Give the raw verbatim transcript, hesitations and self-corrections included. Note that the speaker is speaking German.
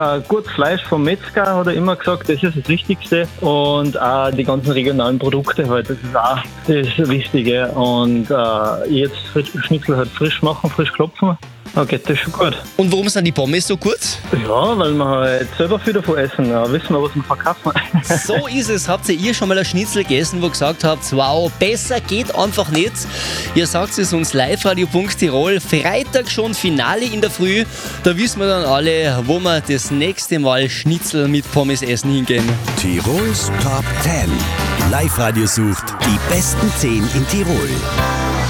Äh, gutes Fleisch vom Metzger, hat er immer gesagt, das ist das Wichtigste. Und auch die ganzen regionalen Produkte halt, das ist auch das Wichtige. Und äh, jetzt Schnitzel halt frisch machen, frisch klopfen. Da geht das schon gut. Und warum sind die Pommes so gut? Ja, weil wir halt selber viel davon essen. Ja, wissen wir, was wir verkaufen. So ist es. Habt ihr schon mal ein Schnitzel gegessen, wo ihr gesagt habt, wow, besser geht einfach nicht? Ihr sagt es uns, liveradio punkt tirol. Freitag schon Finale in der Früh. Da wissen wir dann alle, wo wir das nächste Mal Schnitzel mit Pommes essen hingehen. Tirols Top zehn. Live-Radio sucht die besten zehn in Tirol.